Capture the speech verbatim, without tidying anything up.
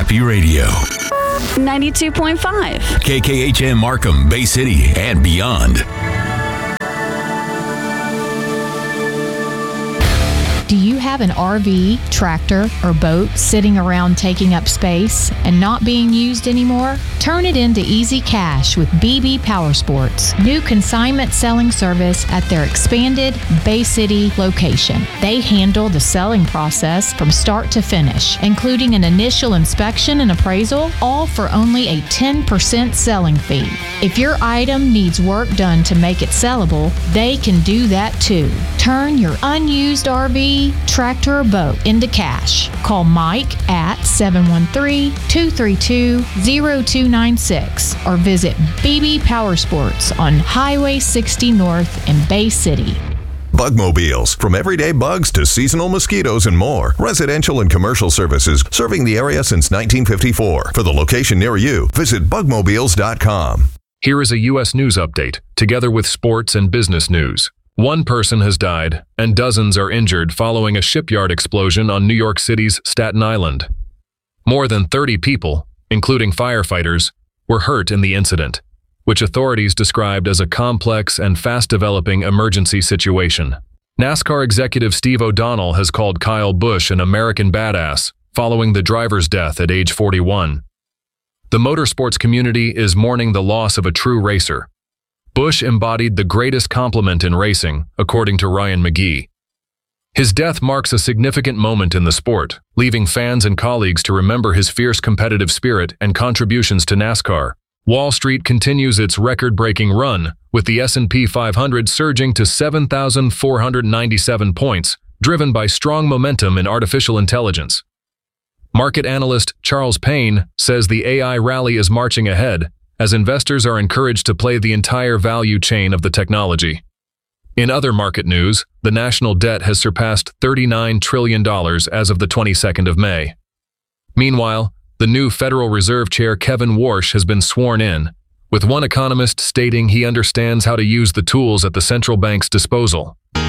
Happy Radio. ninety-two point five. K K H M Markham, Bay City, and beyond. Do you have an R V, tractor, or boat sitting around taking up space and not being used anymore? Turn it into easy cash with B B Power Sports, new consignment selling service at their expanded Bay City location. They handle the selling process from start to finish, including an initial inspection and appraisal, all for only a ten percent selling fee. If your item needs work done to make it sellable, they can do that too. Turn your unused R V, tractor, or boat into cash. Call Mike at seven one three, two three two, zero two nine six or visit B B Power Sports on Highway sixty North in Bay City. Bugmobiles, from everyday bugs to seasonal mosquitoes and more. Residential and commercial services serving the area since nineteen fifty-four. For the location near you, visit bugmobiles dot com. Here is a U S news update, together with sports and business news. One person has died, and dozens are injured following a shipyard explosion on New York City's Staten Island. More than thirty people, including firefighters, were hurt in the incident, which authorities described as a complex and fast-developing emergency situation. NASCAR executive Steve O'Donnell has called Kyle Busch an American badass following the driver's death at age forty-one. The motorsports community is mourning the loss of a true racer. Busch embodied the greatest compliment in racing, according to Ryan McGee. His death marks a significant moment in the sport, leaving fans and colleagues to remember his fierce competitive spirit and contributions to NASCAR. Wall Street continues its record-breaking run, with the S and P five hundred surging to seven thousand four hundred ninety-seven points, driven by strong momentum in artificial intelligence. Market analyst Charles Payne says the A I rally is marching ahead, as investors are encouraged to play the entire value chain of the technology. In other market news, the national debt has surpassed thirty-nine trillion dollars as of the twenty-second of May. Meanwhile, the new Federal Reserve Chair Kevin Warsh has been sworn in, with one economist stating he understands how to use the tools at the central bank's disposal.